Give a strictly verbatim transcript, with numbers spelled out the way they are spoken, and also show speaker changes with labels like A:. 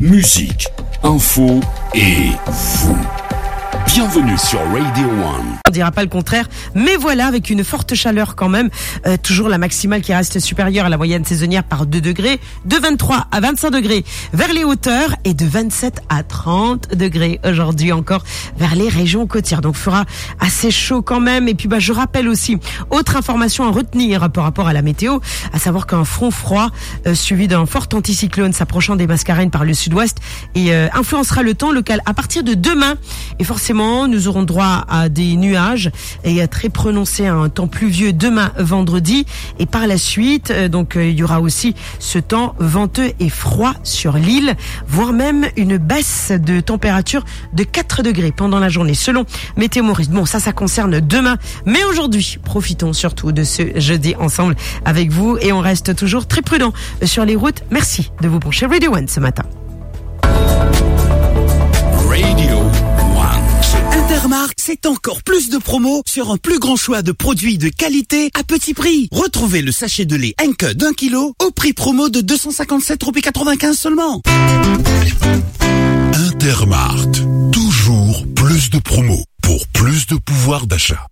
A: musique, info et vous. Bienvenue sur Radio One.
B: On dira pas le contraire, mais voilà, avec une forte chaleur quand même, euh, toujours la maximale qui reste supérieure à la moyenne saisonnière par deux degrés, de vingt-trois à vingt-cinq degrés vers les hauteurs et de vingt-sept à trente degrés aujourd'hui encore vers les régions côtières. Donc fera assez chaud quand même. Et puis bah je rappelle aussi, autre information à retenir par rapport à la météo, à savoir qu'un front froid euh, suivi d'un fort anticyclone s'approchant des Mascareignes par le sud-ouest et euh, influencera le temps local à partir de demain. Et forcément, nous aurons droit à des nuages et très prononcés, à un temps pluvieux demain vendredi. Et par la suite, euh, donc euh, il y aura aussi ce temps venteux et froid sur l'île, voire même une baisse de température de quatre degrés pendant la journée, selon Météo Maurice. Bon, ça, ça concerne demain. Mais aujourd'hui, profitons surtout de ce jeudi ensemble avec vous et on reste toujours très prudent sur les routes. Merci de vous brancher Radio One ce matin.
A: Radio One.
C: Intermarkt, c'est encore plus de promos sur un plus grand choix de produits de qualité à petit prix. Retrouvez le sachet de lait Henke d'un kilo au prix promo de deux cent cinquante-sept euros quatre-vingt-quinze seulement.
A: Intermarkt. Toujours plus de promos pour plus de pouvoir d'achat.